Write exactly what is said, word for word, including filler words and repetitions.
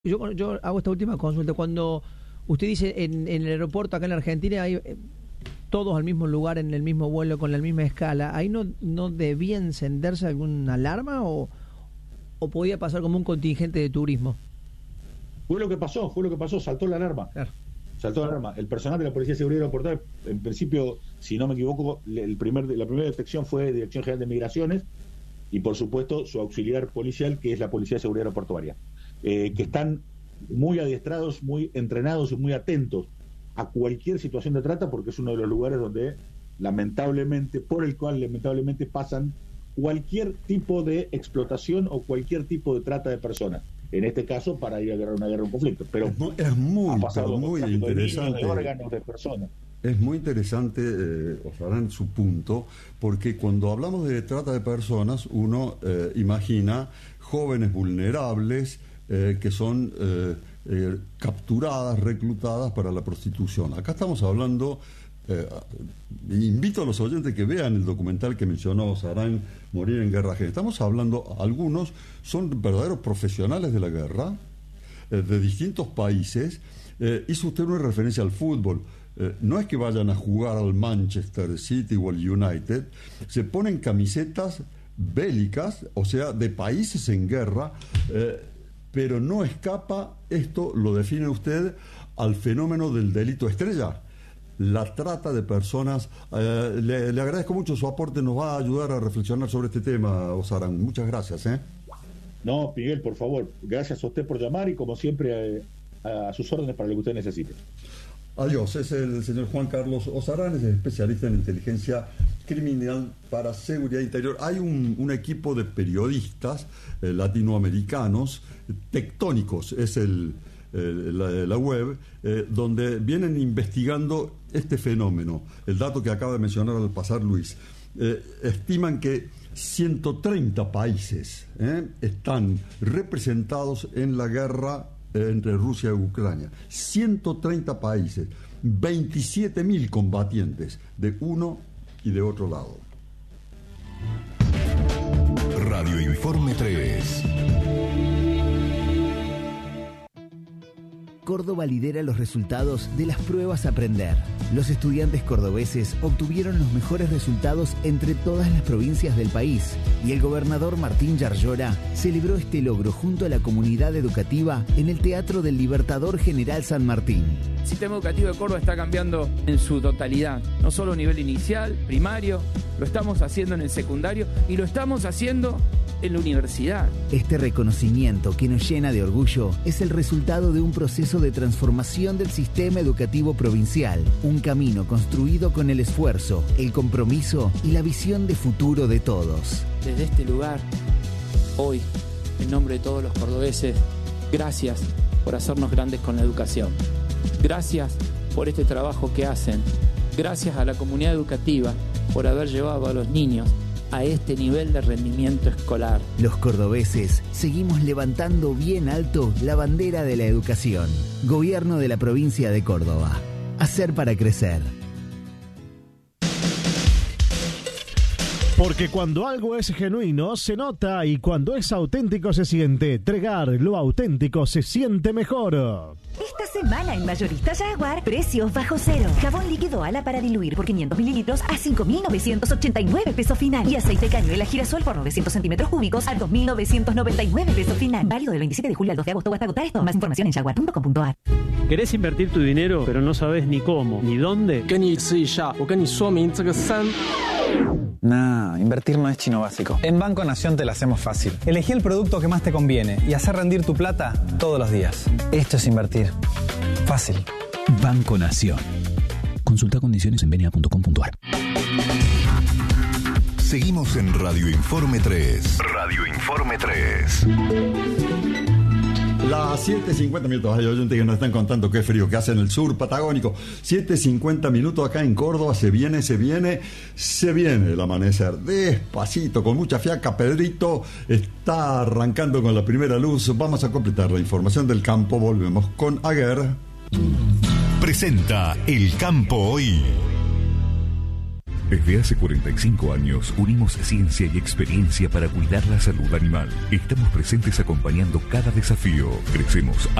Yo, yo hago esta última consulta. Cuando usted dice en, en el aeropuerto acá en la Argentina hay eh, todos al mismo lugar, en el mismo vuelo, con la misma escala, ¿ahí no, no debía encenderse alguna alarma o, o podía pasar como un contingente de turismo? Fue lo que pasó, fue lo que pasó, saltó la alarma. Claro. Saltó la alarma. El personal de la Policía de Seguridad Aeroportuaria, en principio, si no me equivoco, el primer, la primera detección fue Dirección General de Migraciones y, por supuesto, su auxiliar policial, que es la Policía de Seguridad Aeroportuaria. Eh, que están muy adiestrados, muy entrenados y muy atentos a cualquier situación de trata, porque es uno de los lugares donde lamentablemente, por el cual lamentablemente pasan cualquier tipo de explotación o cualquier tipo de trata de personas. En este caso, para ir a guerra, una guerra, un conflicto. Pero es muy, es muy, ha pasado muy tráfico de niños, interesante. de órganos, de personas. Es muy interesante, eh, Osarán, su punto, porque cuando hablamos de trata de personas, uno eh, imagina jóvenes vulnerables eh, que son eh, eh, capturadas, reclutadas para la prostitución. Acá estamos hablando, eh, invito a los oyentes que vean el documental que mencionó Osarán, Morir en Guerra Ajena. Estamos hablando, algunos son verdaderos profesionales de la guerra, eh, de distintos países. Eh, hizo usted una referencia al fútbol. Eh, no es que vayan a jugar al Manchester City o al United, se ponen camisetas bélicas, o sea, de países en guerra, eh, pero no escapa, esto lo define usted, al fenómeno del delito estrella, la trata de personas. Eh, le, le agradezco mucho su aporte, nos va a ayudar a reflexionar sobre este tema, Osarán. Muchas gracias. ¿eh? No, Miguel, por favor, gracias a usted por llamar y, como siempre, a, a sus órdenes para lo que usted necesite. Adiós, es el señor Juan Carlos Osarán, es especialista en inteligencia criminal para seguridad interior. Hay un, un equipo de periodistas eh, latinoamericanos, tectónicos, es el, eh, la, la web, eh, donde vienen investigando este fenómeno. El dato que acaba de mencionar al pasar Luis, eh, estiman que ciento treinta países eh, están representados en la guerra entre Rusia y Ucrania. ciento treinta países, veintisiete mil combatientes de uno y de otro lado. Radio Informe tres. Córdoba lidera los resultados de las pruebas Aprender. Los estudiantes cordobeses obtuvieron los mejores resultados entre todas las provincias del país y el gobernador Martín Yarlora celebró este logro junto a la comunidad educativa en el Teatro del Libertador General San Martín. El sistema educativo de Córdoba está cambiando en su totalidad, no solo a nivel inicial, primario, lo estamos haciendo en el secundario y lo estamos haciendo en la universidad. Este reconocimiento que nos llena de orgullo es el resultado de un proceso de transformación del sistema educativo provincial, un camino construido con el esfuerzo, el compromiso y la visión de futuro de todos. Desde este lugar, hoy, en nombre de todos los cordobeses, gracias por hacernos grandes con la educación. Gracias por este trabajo que hacen. Gracias a la comunidad educativa por haber llevado a los niños a este nivel de rendimiento escolar. Los cordobeses seguimos levantando bien alto la bandera de la educación. Gobierno de la provincia de Córdoba. Hacer para crecer. Porque cuando algo es genuino, se nota, y cuando es auténtico, se siente. Tregar lo auténtico se siente mejor. Esta semana en Mayorista Jaguar, precios bajo cero. Jabón líquido Ala para diluir por quinientos mililitros a cinco mil novecientos ochenta y nueve pesos final. Y aceite cañuela girasol por novecientos centímetros cúbicos a dos mil novecientos noventa y nueve pesos final. Válido del veintisiete de julio al dos de agosto o hasta agotar esto. Más información en jaguar punto com punto a r. ¿Querés invertir tu dinero, pero no sabes ni cómo, ni dónde? Nah, invertir no es chino básico. En Banco Nación te la hacemos fácil. Elegí el producto que más te conviene y hacer rendir tu plata todos los días. Esto es invertir. Fácil. Banco Nación. Consulta condiciones en venia punto com punto a r. Seguimos en Radio Informe tres. Radio Informe tres. Las siete cincuenta minutos, hay oyentes que nos están contando qué frío que hace en el sur patagónico. siete cincuenta minutos acá en Córdoba, se viene, se viene, se viene el amanecer. Despacito, con mucha fiaca, Pedrito está arrancando con la primera luz. Vamos a completar la información del campo, volvemos con Aguer. Presenta El Campo Hoy. Desde hace cuarenta y cinco años unimos ciencia y experiencia para cuidar la salud animal. Estamos presentes acompañando cada desafío. Crecemos